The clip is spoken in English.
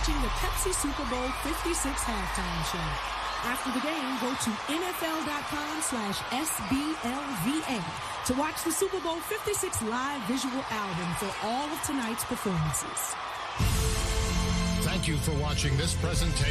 watching the Pepsi Super Bowl 56 halftime show. After the game, go to NFL.com/SBLVA to watch the Super Bowl 56 live visual album for all of tonight's performances. Thank you for watching this presentation.